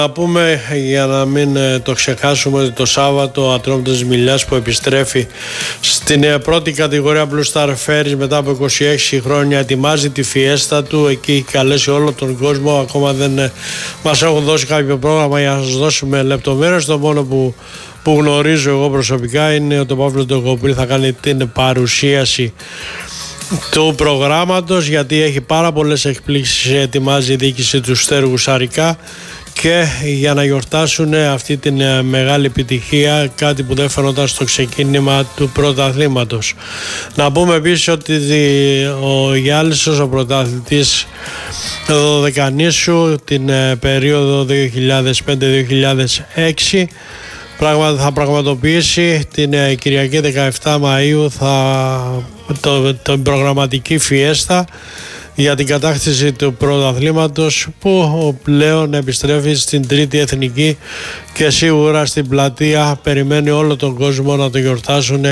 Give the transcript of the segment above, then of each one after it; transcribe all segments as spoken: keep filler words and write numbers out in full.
Να πούμε, για να μην το ξεχάσουμε, ότι το Σάββατο ο Ατρόμητος Μηλιάς που επιστρέφει στην πρώτη κατηγορία Blue Star Ferries μετά από είκοσι έξι χρόνια ετοιμάζει τη φιέστα του. Εκεί έχει καλέσει όλο τον κόσμο. Ακόμα δεν μας έχουν δώσει κάποιο πρόγραμμα για να σας δώσουμε λεπτομέρειες. Το μόνο που, που γνωρίζω εγώ προσωπικά είναι ότι ο Παύλος Ντοκοπούλη θα κάνει την παρουσίαση του προγράμματος, γιατί έχει πάρα πολλές εκπλήξεις, ετοιμάζει η διοίκηση του Στέρου Γουσαρικά και για να γιορτάσουν αυτή την μεγάλη επιτυχία, κάτι που δεν φαινόταν στο ξεκίνημα του πρωταθλήματος. Να πούμε επίσης ότι ο Γιάλισσος, ο πρωταθλητής δωδεκανήσου την περίοδο δύο χιλιάδες πέντε δύο χιλιάδες έξι, θα πραγματοποιήσει την Κυριακή δεκαεφτά Μαΐου θα, το, το προγραμματική φιέστα για την κατάκτηση του πρωταθλήματος, που πλέον επιστρέφει στην τρίτη εθνική και σίγουρα στην πλατεία περιμένει όλο τον κόσμο να το γιορτάσουν,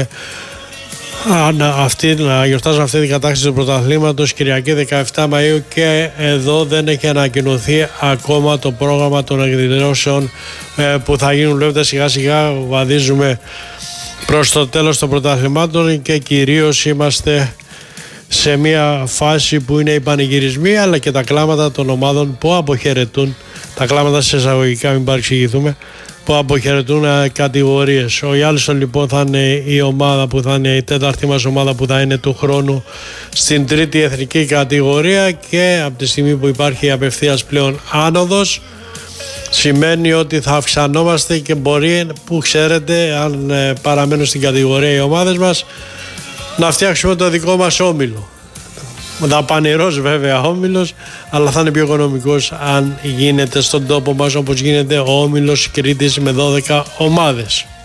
αυτή, να γιορτάσουν αυτή την κατάκτηση του πρωταθλήματος Κυριακή δεκαεφτά Μαΐου. Και εδώ δεν έχει ανακοινωθεί ακόμα το πρόγραμμα των εκδηλώσεων που θα γίνουν. Βλέπετε, σιγά σιγά βαδίζουμε προς το τέλος των πρωταθλημάτων και κυρίως είμαστε σε μια φάση που είναι οι πανηγυρισμοί αλλά και τα κλάματα των ομάδων που αποχαιρετούν, τα κλάματα σε εισαγωγικά, μην παρεξηγηθούμε, που αποχαιρετούν κατηγορίες. Ο Γιάλισσος λοιπόν θα είναι η ομάδα που θα είναι η τέταρτη μας ομάδα που θα είναι του χρόνου στην τρίτη εθνική κατηγορία, και από τη στιγμή που υπάρχει απευθείας πλέον άνοδος σημαίνει ότι θα αυξανόμαστε και μπορεί, που ξέρετε, αν παραμένουν στην κατηγορία οι ομάδες μας, να φτιάξουμε το δικό μας όμιλο. Δαπανηρός βέβαια όμιλος, αλλά θα είναι πιο οικονομικός αν γίνεται στον τόπο μας όπως γίνεται ο όμιλος Κρήτης με δώδεκα ομάδες.